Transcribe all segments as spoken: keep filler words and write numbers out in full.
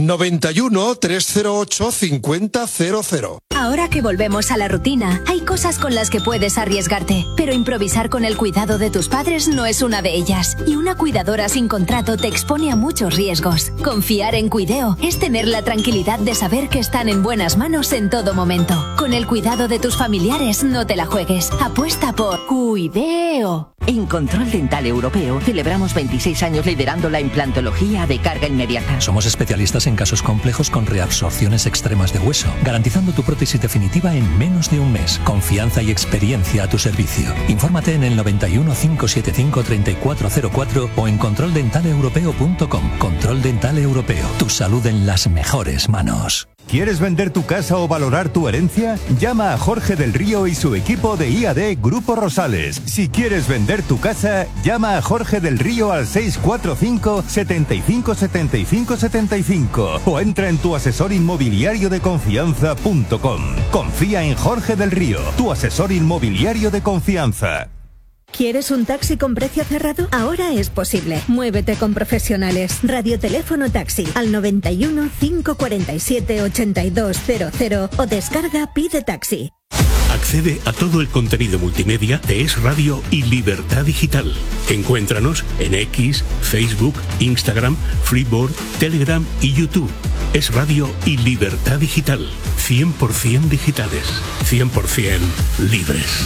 noventa y uno, trescientos ocho, cincuenta cero cero. Ahora que volvemos a la rutina, hay cosas con las que puedes arriesgarte, pero improvisar con el cuidado de tus padres no es una de ellas. Y una cuidadora sin contrato te expone a muchos riesgos. Confiar en Cuideo es tener la tranquilidad de saber que están en buenas manos en todo momento. Con el cuidado de tus familiares no te la juegues. Apuesta por Cuideo. En Control Dental Europeo celebramos veintiséis años liderando la implantología de carga inmediata. Somos especialistas en casos complejos con reabsorciones extremas de hueso, garantizando tu prótesis definitiva en menos de un mes. Confianza y experiencia a tu servicio. Infórmate en el noventa y uno, cinco siete cinco, treinta y cuatro cero cuatro o en control dental europeo punto com. Control Dental Europeo. Tu salud en las mejores manos. ¿Quieres vender tu casa o valorar tu herencia? Llama a Jorge del Río y su equipo de I A D Grupo Rosales. Si quieres vender tu casa, llama a Jorge del Río al seis cuatro cinco, setenta y cinco, setenta y cinco, setenta y cinco o entra en tu asesor inmobiliario de confianza punto com. Confía en Jorge del Río, tu asesor inmobiliario de confianza. ¿Quieres un taxi con precio cerrado? Ahora es posible. Muévete con profesionales. Radioteléfono taxi al noventa y uno, cinco cuarenta y siete, ochenta y dos cero cero o descarga Pide Taxi. Accede a todo el contenido multimedia de Es Radio y Libertad Digital. Encuéntranos en X, Facebook, Instagram, Freeboard, Telegram y YouTube. Es Radio y Libertad Digital. cien por ciento digitales. cien por ciento libres.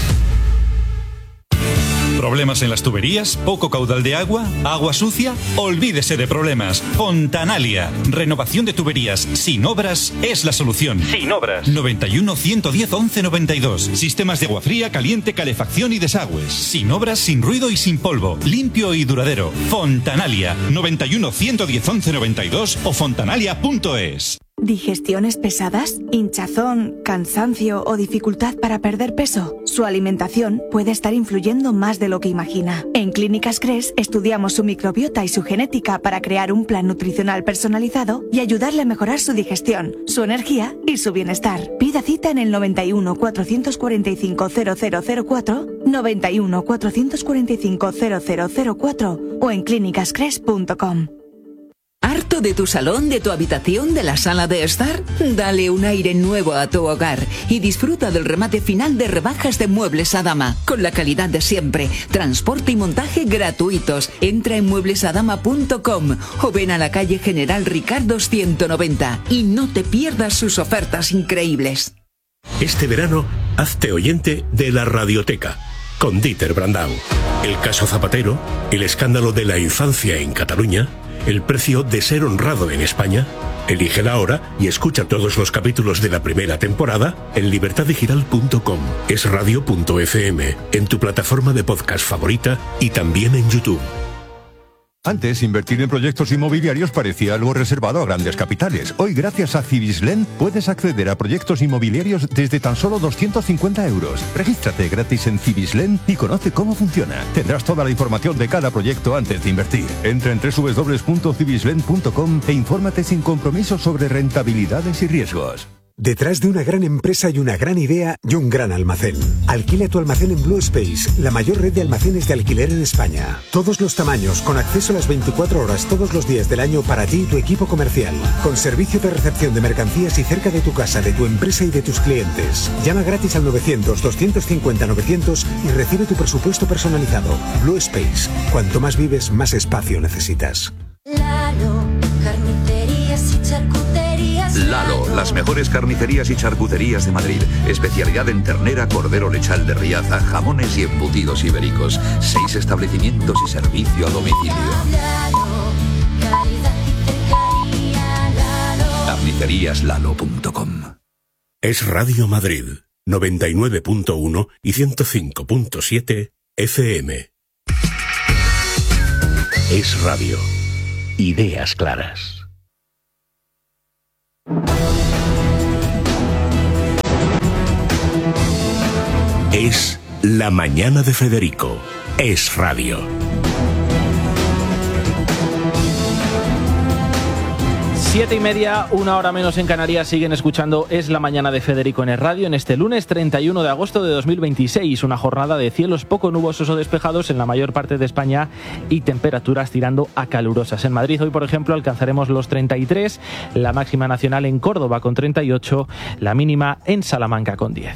¿Problemas en las tuberías? ¿Poco caudal de agua? ¿Agua sucia? Olvídese de problemas. Fontanalia. Renovación de tuberías sin obras es la solución. Sin obras. noventa y uno, ciento diez, once noventa y dos. Sistemas de agua fría, caliente, calefacción y desagües. Sin obras, sin ruido y sin polvo. Limpio y duradero. Fontanalia. noventa y uno, ciento diez, once noventa y dos o fontanalia punto es. ¿Digestiones pesadas? ¿Hinchazón, cansancio o dificultad para perder peso? Su alimentación puede estar influyendo más de lo que imagina. En Clínicas Cres estudiamos su microbiota y su genética para crear un plan nutricional personalizado y ayudarle a mejorar su digestión, su energía y su bienestar. Pida cita en el noventa y uno, cuatrocientos cuarenta y cinco, cero cero cero cuatro, noventa y uno, cuatrocientos cuarenta y cinco, cero cero cero cuatro o en clínicas cres punto com. ¿Harto de tu salón, de tu habitación, de la sala de estar? Dale un aire nuevo a tu hogar y disfruta del remate final de rebajas de Muebles Adama, con la calidad de siempre, transporte y montaje gratuitos. Entra en muebles adama punto com o ven a la calle General Ricardo ciento noventa y no te pierdas sus ofertas increíbles. Este verano, hazte oyente de la Radioteca, con Dieter Brandau. El caso Zapatero, el escándalo de la infancia en Cataluña, el precio de ser honrado en España. Elige la hora y escucha todos los capítulos de la primera temporada en libertad digital punto com, es radio punto efe eme, en tu plataforma de podcast favorita y también en YouTube. Antes, invertir en proyectos inmobiliarios parecía algo reservado a grandes capitales. Hoy, gracias a Cibislen, puedes acceder a proyectos inmobiliarios desde tan solo doscientos cincuenta euros. Regístrate gratis en Cibislen y conoce cómo funciona. Tendrás toda la información de cada proyecto antes de invertir. Entra en doble u doble u doble u punto cibislen punto com e infórmate sin compromiso sobre rentabilidades y riesgos. Detrás de una gran empresa y una gran idea y un gran almacén. Alquila tu almacén en Blue Space, la mayor red de almacenes de alquiler en España. Todos los tamaños, con acceso a las veinticuatro horas todos los días del año para ti y tu equipo comercial. Con servicio de recepción de mercancías y cerca de tu casa, de tu empresa y de tus clientes. Llama gratis al novecientos, doscientos cincuenta, novecientos y recibe tu presupuesto personalizado. Blue Space. Cuanto más vives, más espacio necesitas. Lalo, carnicerías y charcuterías. Lalo, las mejores carnicerías y charcuterías de Madrid. Especialidad en ternera, cordero lechal de Riaza, jamones y embutidos ibéricos. Seis establecimientos y servicio a domicilio. carnicerías lalo punto com. Es Radio Madrid, noventa y nueve punto uno y ciento cinco punto siete efe eme. Es Radio. Ideas claras. Es La Mañana de Federico. Es Radio. Siete y media, una hora menos en Canarias, siguen escuchando Es la Mañana de Federico en el radio en este lunes treinta y uno de agosto de dos mil veintiséis, una jornada de cielos poco nubosos o despejados en la mayor parte de España y temperaturas tirando a calurosas. En Madrid hoy, por ejemplo, alcanzaremos los treinta y tres, la máxima nacional en Córdoba con treinta y ocho, la mínima en Salamanca con diez.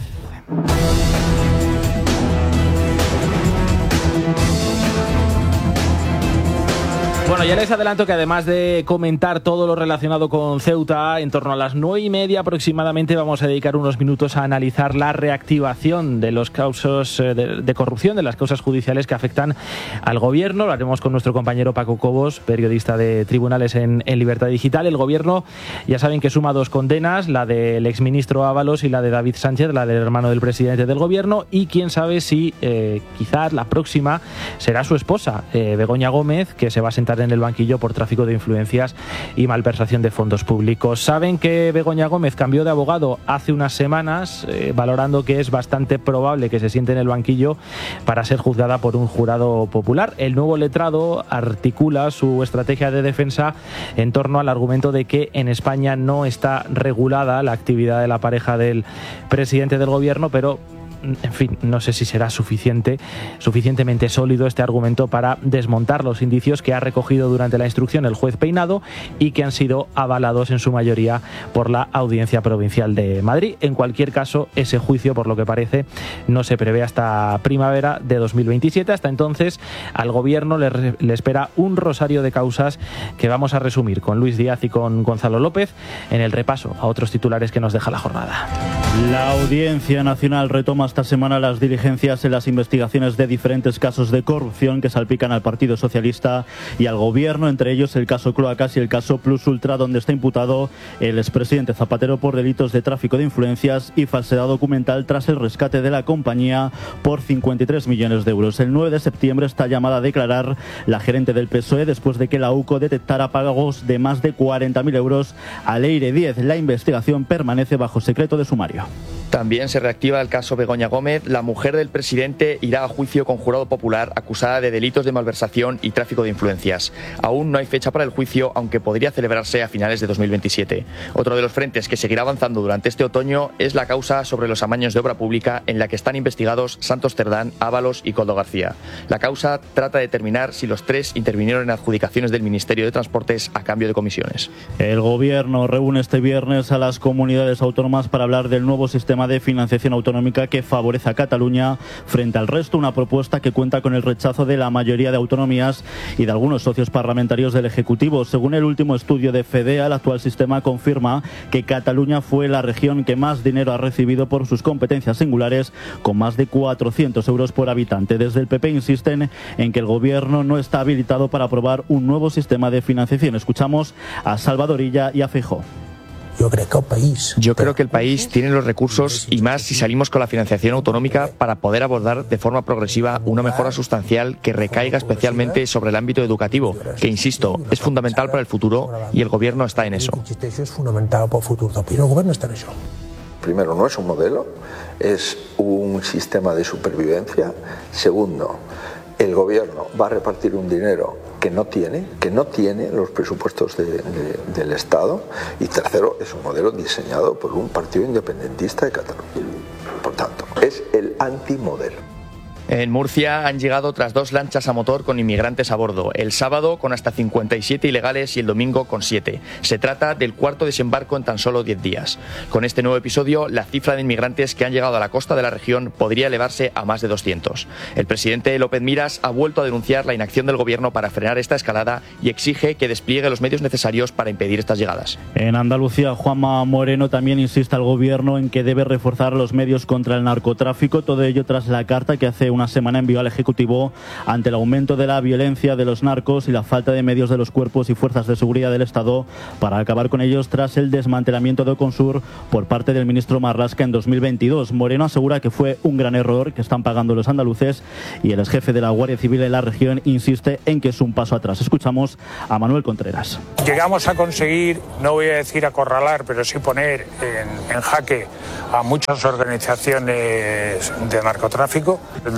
Bueno, ya les adelanto que además de comentar todo lo relacionado con Ceuta, en torno a las nueve y media aproximadamente vamos a dedicar unos minutos a analizar la reactivación de los casos de, de corrupción, de las causas judiciales que afectan al gobierno. Lo haremos con nuestro compañero Paco Cobos, periodista de Tribunales en, en Libertad Digital. El gobierno, ya saben que suma dos condenas, la del exministro Ábalos y la de David Sánchez, la del hermano del presidente del gobierno, y quién sabe si eh, quizás la próxima será su esposa, eh, Begoña Gómez, que se va a sentar en el banquillo por tráfico de influencias y malversación de fondos públicos. Saben que Begoña Gómez cambió de abogado hace unas semanas, eh, valorando que es bastante probable que se siente en el banquillo para ser juzgada por un jurado popular. El nuevo letrado articula su estrategia de defensa en torno al argumento de que en España no está regulada la actividad de la pareja del presidente del gobierno, pero en fin, no sé si será suficiente, suficientemente sólido este argumento para desmontar los indicios que ha recogido durante la instrucción el juez Peinado y que han sido avalados en su mayoría por la Audiencia Provincial de Madrid. En cualquier caso, ese juicio, por lo que parece, no se prevé hasta primavera de dos mil veintisiete. Hasta entonces, al gobierno le, le espera un rosario de causas que vamos a resumir con Luis Díaz y con Gonzalo López en el repaso a otros titulares que nos deja la jornada. La Audiencia Nacional retoma esta semana las diligencias en las investigaciones de diferentes casos de corrupción que salpican al Partido Socialista y al Gobierno, entre ellos el caso Cloacas y el caso Plus Ultra, donde está imputado el expresidente Zapatero por delitos de tráfico de influencias y falsedad documental tras el rescate de la compañía por cincuenta y tres millones de euros. El nueve de septiembre está llamada a declarar la gerente del P S O E después de que la U C O detectara pagos de más de cuarenta mil euros a Leire Díez. La investigación permanece bajo secreto de sumario. También se reactiva el caso Begoña Gómez. La mujer del presidente irá a juicio con jurado popular acusada de delitos de malversación y tráfico de influencias. Aún no hay fecha para el juicio, aunque podría celebrarse a finales de dos mil veintisiete. Otro de los frentes que seguirá avanzando durante este otoño es la causa sobre los amaños de obra pública en la que están investigados Santos Cerdán, Ábalos y Koldo García. La causa trata de determinar si los tres intervinieron en adjudicaciones del Ministerio de Transportes a cambio de comisiones. El Gobierno reúne este viernes a las comunidades autónomas para hablar del nuevo sistema de financiación autonómica que favorece a Cataluña frente al resto, una propuesta que cuenta con el rechazo de la mayoría de autonomías y de algunos socios parlamentarios del Ejecutivo. Según el último estudio de FEDEA, el actual sistema confirma que Cataluña fue la región que más dinero ha recibido por sus competencias singulares, con más de cuatrocientos euros por habitante. Desde el P P insisten en que el Gobierno no está habilitado para aprobar un nuevo sistema de financiación. Escuchamos a Salvador Illa y a Feijóo. Yo creo que el país... Yo creo que el país tiene los recursos y más si salimos con la financiación autonómica para poder abordar de forma progresiva una mejora sustancial que recaiga especialmente sobre el ámbito educativo, que, insisto, es fundamental para el futuro y el Gobierno está en eso. Es fundamental para el futuro. El Gobierno está en eso. Primero, no es un modelo, es un sistema de supervivencia. Segundo, el Gobierno va a repartir un dinero que no tiene, que no tiene los presupuestos de, de, del Estado. Y tercero, es un modelo diseñado por un partido independentista de Cataluña. Por tanto, es el antimodelo. En Murcia han llegado otras dos lanchas a motor con inmigrantes a bordo, el sábado con hasta cincuenta y siete ilegales y el domingo con siete. Se trata del cuarto desembarco en tan solo diez días. Con este nuevo episodio, la cifra de inmigrantes que han llegado a la costa de la región podría elevarse a más de doscientos. El presidente López Miras ha vuelto a denunciar la inacción del Gobierno para frenar esta escalada y exige que despliegue los medios necesarios para impedir estas llegadas. En Andalucía, Juanma Moreno también insiste al Gobierno en que debe reforzar los medios contra el narcotráfico, todo ello tras la carta que hace una semana envió al Ejecutivo ante el aumento de la violencia de los narcos y la falta de medios de los cuerpos y fuerzas de seguridad del Estado para acabar con ellos tras el desmantelamiento de Oconsur por parte del ministro Marlaska en dos mil veintidós. Moreno asegura que fue un gran error que están pagando los andaluces y el exjefe de la Guardia Civil en la región insiste en que es un paso atrás. Escuchamos a Manuel Contreras. Llegamos a conseguir, no voy a decir acorralar, pero sí poner en, en jaque a muchas organizaciones de narcotráfico. El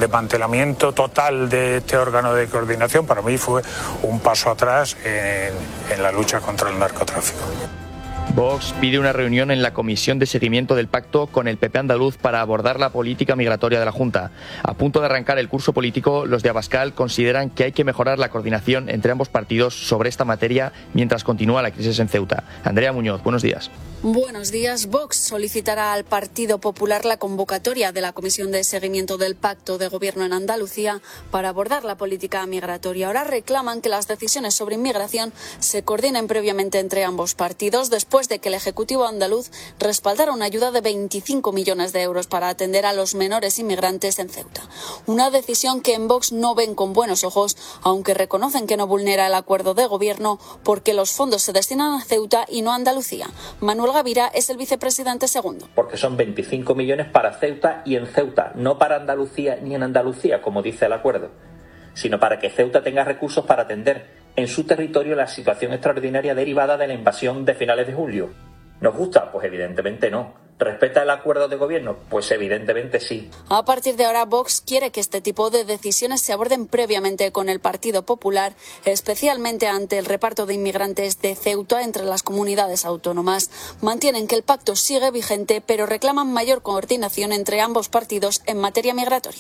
desmantelamiento total de este órgano de coordinación para mí fue un paso atrás en, en la lucha contra el narcotráfico. Vox pide una reunión en la Comisión de Seguimiento del Pacto con el P P andaluz para abordar la política migratoria de la Junta. A punto de arrancar el curso político, los de Abascal consideran que hay que mejorar la coordinación entre ambos partidos sobre esta materia mientras continúa la crisis en Ceuta. Andrea Muñoz, buenos días. Buenos días. Vox solicitará al Partido Popular la convocatoria de la Comisión de Seguimiento del Pacto de Gobierno en Andalucía para abordar la política migratoria. Ahora reclaman que las decisiones sobre inmigración se coordinen previamente entre ambos partidos, después de que el Ejecutivo andaluz respaldara una ayuda de veinticinco millones de euros para atender a los menores inmigrantes en Ceuta. Una decisión que en Vox no ven con buenos ojos, aunque reconocen que no vulnera el acuerdo de gobierno porque los fondos se destinan a Ceuta y no a Andalucía. Manuel Gavira es el vicepresidente segundo. Porque son veinticinco millones para Ceuta y en Ceuta, no para Andalucía ni en Andalucía, como dice el acuerdo, sino para que Ceuta tenga recursos para atender en su territorio la situación extraordinaria derivada de la invasión de finales de julio. ¿Nos gusta? Pues evidentemente no. ¿Respeta el acuerdo de gobierno? Pues evidentemente sí. A partir de ahora, Vox quiere que este tipo de decisiones se aborden previamente con el Partido Popular, especialmente ante el reparto de inmigrantes de Ceuta entre las comunidades autónomas. Mantienen que el pacto sigue vigente, pero reclaman mayor coordinación entre ambos partidos en materia migratoria.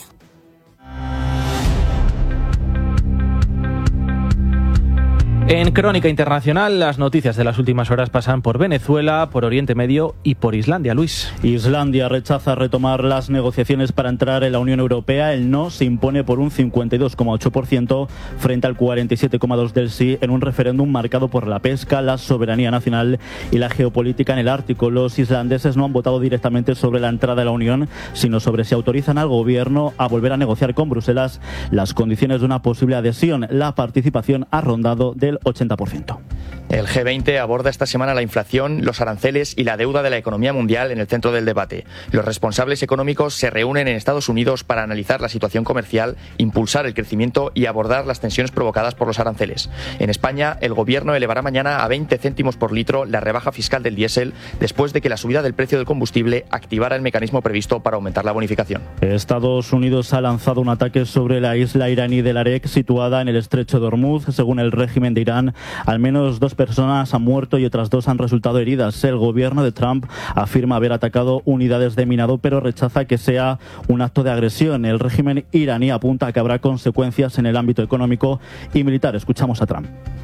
En Crónica Internacional, las noticias de las últimas horas pasan por Venezuela, por Oriente Medio y por Islandia. Luis. Islandia rechaza retomar las negociaciones para entrar en la Unión Europea. El no se impone por un cincuenta y dos coma ocho por ciento frente al cuarenta y siete coma dos por ciento del sí en un referéndum marcado por la pesca, la soberanía nacional y la geopolítica en el Ártico. Los islandeses no han votado directamente sobre la entrada a la Unión, sino sobre si autorizan al gobierno a volver a negociar con Bruselas las condiciones de una posible adhesión. La participación ha rondado del ochenta por ciento. El G veinte aborda esta semana la inflación, los aranceles y la deuda de la economía mundial en el centro del debate. Los responsables económicos se reúnen en Estados Unidos para analizar la situación comercial, impulsar el crecimiento y abordar las tensiones provocadas por los aranceles. En España, el gobierno elevará mañana a veinte céntimos por litro la rebaja fiscal del diésel después de que la subida del precio del combustible activara el mecanismo previsto para aumentar la bonificación. Estados Unidos ha lanzado un ataque sobre la isla iraní de Larek, situada en el estrecho de Hormuz. Según el régimen de Irán, al menos dos personas han muerto y otras dos han resultado heridas. El gobierno de Trump afirma haber atacado unidades de minado, pero rechaza que sea un acto de agresión. El régimen iraní apunta a que habrá consecuencias en el ámbito económico y militar. Escuchamos a Trump.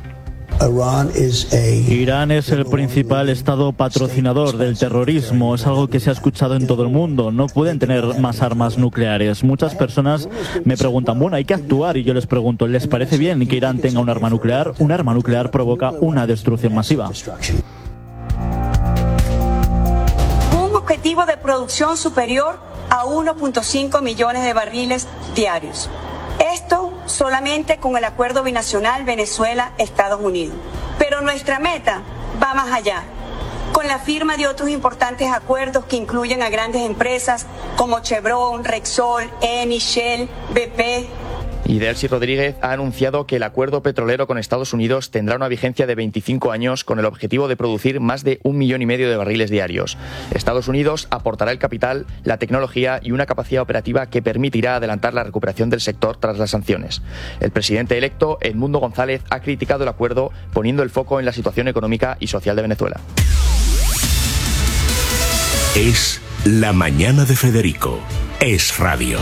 Irán es el principal estado patrocinador del terrorismo. Es algo que se ha escuchado en todo el mundo. No pueden tener más armas nucleares. Muchas personas me preguntan, bueno, hay que actuar. Y yo les pregunto, ¿les parece bien que Irán tenga un arma nuclear? Un arma nuclear provoca una destrucción masiva. Un objetivo de producción superior a uno punto cinco millones de barriles diarios. Esto solamente con el acuerdo binacional Venezuela-Estados Unidos. Pero nuestra meta va más allá, con la firma de otros importantes acuerdos que incluyen a grandes empresas como Chevron, Repsol, Eni, Shell, B P. Y Delcy Rodríguez ha anunciado que el acuerdo petrolero con Estados Unidos tendrá una vigencia de veinticinco años con el objetivo de producir más de un millón y medio de barriles diarios. Estados Unidos aportará el capital, la tecnología y una capacidad operativa que permitirá adelantar la recuperación del sector tras las sanciones. El presidente electo, Edmundo González, ha criticado el acuerdo poniendo el foco en la situación económica y social de Venezuela. Es la mañana de Federico. Es radio.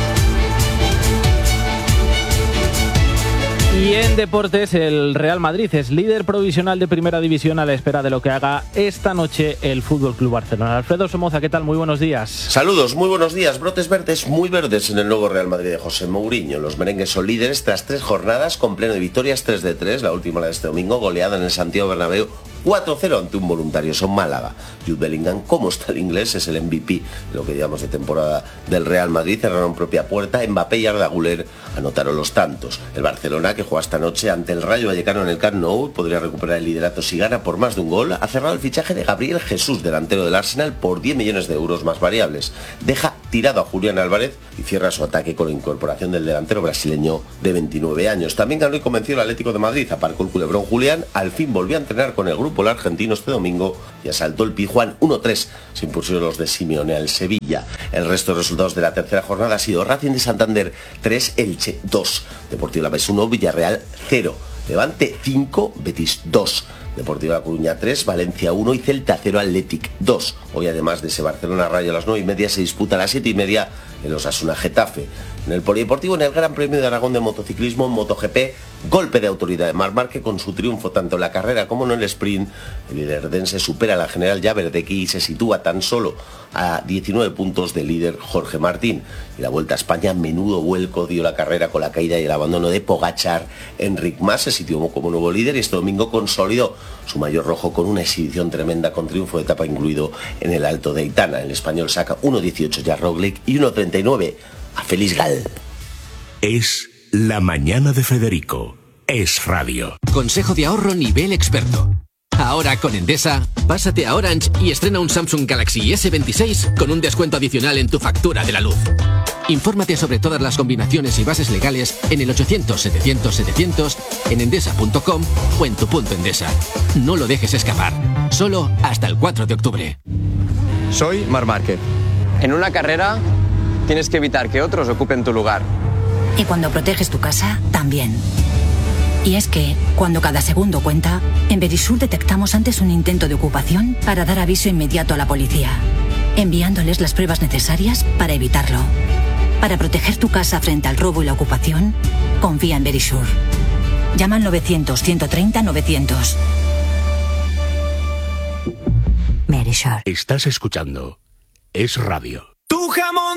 Y en deportes, el Real Madrid es líder provisional de Primera División a la espera de lo que haga esta noche el F C Barcelona. Alfredo Somoza, ¿qué tal? Muy buenos días. Saludos, muy buenos días. Brotes verdes muy verdes en el nuevo Real Madrid de José Mourinho. Los merengues son líderes tras tres jornadas con pleno de victorias, tres de tres, la última la de este domingo, goleada en el Santiago Bernabéu cuatro cero ante un voluntario son Málaga. Jude Bellingham, como está el inglés, es el M V P, lo que digamos de temporada del Real Madrid. Cerraron propia puerta, Mbappé y Arda Güler anotaron los tantos. El Barcelona, que juega esta noche ante el Rayo Vallecano en el Camp Nou, podría recuperar el liderato si gana por más de un gol. Ha cerrado el fichaje de Gabriel Jesús, delantero del Arsenal, por diez millones de euros más variables. Deja tirado a Julián Álvarez y cierra su ataque con la incorporación del delantero brasileño de veintinueve años. También ganó y convenció el Atlético de Madrid, aparcó el culebrón Julián, al fin volvió a entrenar con el grupo el argentino este domingo y asaltó el Pizjuán uno tres, se impusieron los de Simeone al Sevilla. El resto de resultados de la tercera jornada ha sido Racing de Santander tres, Elche dos, Deportivo Alavés uno, Villarreal cero, Levante cinco, Betis dos, Deportivo La Coruña tres, Valencia uno y Celta cero, Athletic dos. Hoy, además de ese Barcelona Rayo a las nueve y media, se disputa a las siete y media el Osasuna Getafe. En el Polideportivo, en el Gran Premio de Aragón de Motociclismo, en MotoGP, golpe de autoridad de Marc Márquez con su triunfo tanto en la carrera como en el sprint. El líder dense supera a la general Javerdeki y se sitúa tan solo a diecinueve puntos del líder Jorge Martín. Y la Vuelta a España, menudo vuelco dio la carrera con la caída y el abandono de Pogačar. Enric Mas se situó como nuevo líder y este domingo consolidó su mayor rojo con una exhibición tremenda con triunfo de etapa incluido en el Alto de Aitana. El español saca uno dieciocho ya Roglic y uno treinta y nueve a Félix Gal. Es la mañana de Federico. Es radio. Consejo de ahorro nivel experto. Ahora con Endesa, pásate a Orange y estrena un Samsung Galaxy ese veintiséis con un descuento adicional en tu factura de la luz. Infórmate sobre todas las combinaciones y bases legales en el ochocientos setecientos setecientos, en endesa punto com o en tu punto Endesa. No lo dejes escapar. Solo hasta el cuatro de octubre. Soy Marc Márquez. En una carrera tienes que evitar que otros ocupen tu lugar. Y cuando proteges tu casa, también. Y es que, cuando cada segundo cuenta, en Verisur detectamos antes un intento de ocupación para dar aviso inmediato a la policía, enviándoles las pruebas necesarias para evitarlo. Para proteger tu casa frente al robo y la ocupación, confía en Verisur. Llama al novecientos, ciento treinta, novecientos. Verisur. Estás escuchando Es Radio. Tu jamón